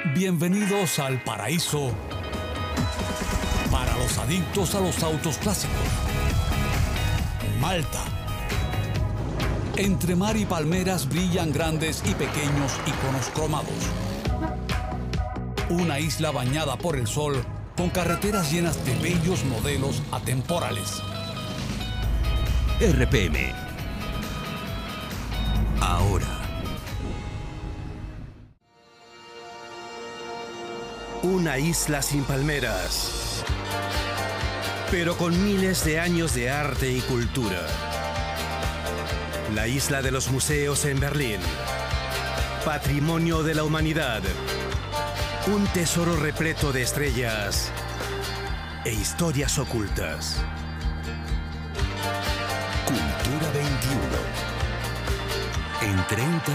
Bienvenidos al paraíso para los adictos a los autos clásicos. Malta. Entre mar y palmeras brillan grandes y pequeños iconos cromados. Una isla bañada por el sol, con carreteras llenas de bellos modelos atemporales. RPM. Ahora. Una isla sin palmeras, pero con miles de años de arte y cultura. La isla de los museos en Berlín. Patrimonio de la humanidad. Un tesoro repleto de estrellas e historias ocultas. Cultura 21. En 30